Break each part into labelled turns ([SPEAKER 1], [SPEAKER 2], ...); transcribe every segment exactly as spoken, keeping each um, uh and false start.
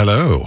[SPEAKER 1] Hello.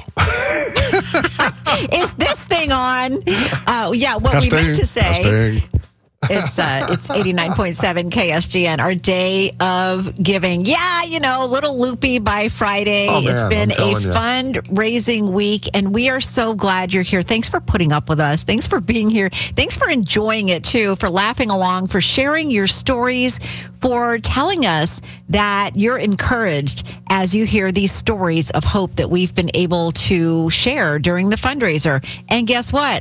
[SPEAKER 2] Is this thing on? Uh, yeah, what
[SPEAKER 1] Testing,
[SPEAKER 2] we meant to say.
[SPEAKER 1] testing.
[SPEAKER 2] It's uh, it's eighty-nine point seven K S G N, our day of giving. Yeah, you know, a little loopy by Friday.
[SPEAKER 1] Oh, man,
[SPEAKER 2] it's been
[SPEAKER 1] I'm
[SPEAKER 2] a
[SPEAKER 1] telling you.
[SPEAKER 2] fundraising week, and we are so glad you're here. Thanks for putting up with us. Thanks for being here. Thanks for enjoying it, too, for laughing along, for sharing your stories, for telling us that you're encouraged as you hear these stories of hope that we've been able to share during the fundraiser. And guess what?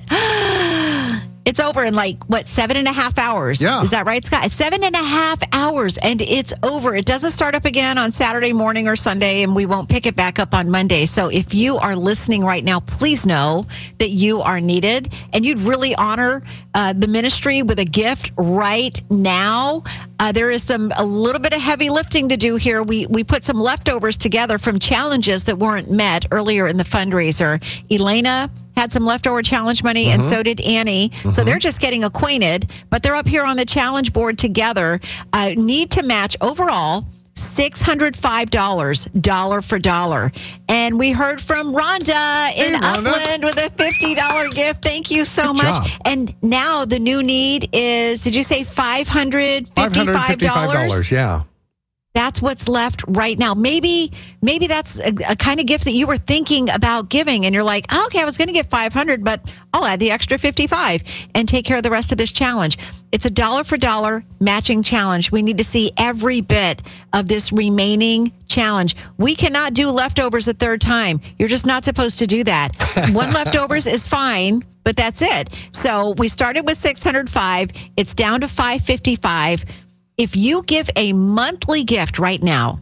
[SPEAKER 2] It's over in like, what, seven and a half hours?
[SPEAKER 1] Yeah.
[SPEAKER 2] Is that right, Scott? It's seven and a half hours, and it's over. It doesn't start up again on Saturday morning or Sunday, and we won't pick it back up on Monday. So if you are listening right now, please know that you are needed, and you'd really honor uh, the ministry with a gift right now. Uh, there is some a little bit of heavy lifting to do here. We we put some leftovers together from challenges that weren't met earlier in the fundraiser. Elena had some leftover challenge money, mm-hmm. and so did Annie. Mm-hmm. So they're just getting acquainted, but they're up here on the challenge board together. Uh, need to match overall six hundred five dollars, dollar for dollar. And we heard from Rhonda in
[SPEAKER 1] Hey, Rhonda.
[SPEAKER 2] Upland with a fifty dollars gift. Thank you so
[SPEAKER 1] Good
[SPEAKER 2] much.
[SPEAKER 1] job.
[SPEAKER 2] And now the new need is, did you say five hundred fifty-five dollars?
[SPEAKER 1] five hundred fifty-five dollars, yeah.
[SPEAKER 2] That's what's left right now. Maybe maybe that's a, a kind of gift that you were thinking about giving, and you're like, oh, okay, I was going to give five hundred, but I'll add the extra fifty-five and take care of the rest of this challenge. It's a dollar for dollar matching challenge. We need to see every bit of this remaining challenge. We cannot do leftovers a third time. You're just not supposed to do that. One leftovers is fine, but that's it. So we started with six hundred five. It's down to five fifty-five. If you give a monthly gift right now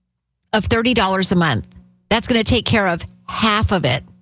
[SPEAKER 2] of thirty dollars a month, that's going to take care of half of it.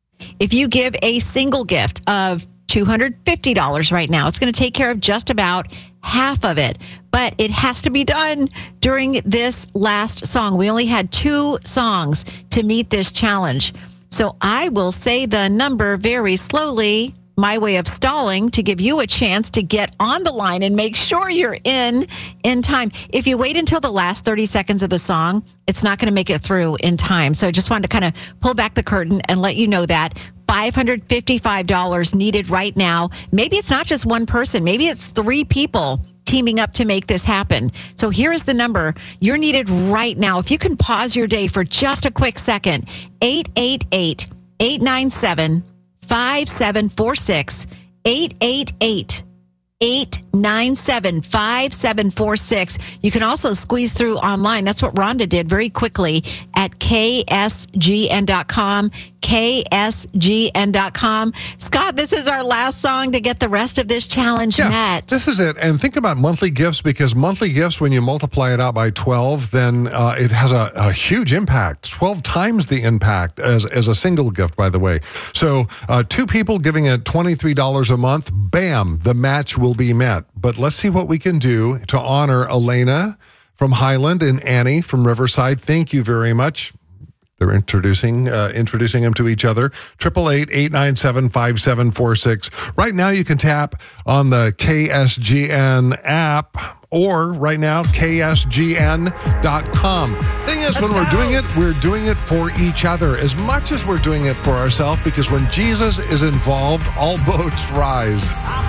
[SPEAKER 2] If you give a single gift of two hundred fifty dollars right now, it's going to take care of just about half of it. But it has to be done during this last song. We only had two songs to meet this challenge. So I will say the number very slowly, my way of stalling to give you a chance to get on the line and make sure you're in in time. If you wait until the last thirty seconds of the song, it's not going to make it through in time. So I just wanted to kind of pull back the curtain and let you know that five hundred fifty-five dollars needed right now. Maybe it's not just one person. Maybe it's three people teaming up to make this happen. So here is the number. You're needed right now. If you can pause your day for just a quick second, eight eight eight, eight nine seven, five seven four six, eight eight eight, eight nine seven, five seven four six. You can also squeeze through online. That's what Rhonda did very quickly at K S G N dot com, K S G N dot com. Scott, this is our last song to get the rest of this challenge
[SPEAKER 1] Yeah,
[SPEAKER 2] met.
[SPEAKER 1] this is it. And think about monthly gifts, because monthly gifts, when you multiply it out by twelve, then uh, it has a, a huge impact, twelve times the impact as, as a single gift, by the way. So uh, two people giving at twenty-three dollars a month, bam, the match will be met. But let's see what we can do to honor Elena from Highland and Annie from Riverside. Thank you very much. They're introducing uh, introducing them to each other. Triple eight eight nine seven five seven four six. Right now, you can tap on the K S G N app, or right now, K S G N dot com. Thing is,
[SPEAKER 2] Let's
[SPEAKER 1] when we're
[SPEAKER 2] go.
[SPEAKER 1] doing it, we're doing it for each other as much as we're doing it for ourselves. Because when Jesus is involved, all boats rise.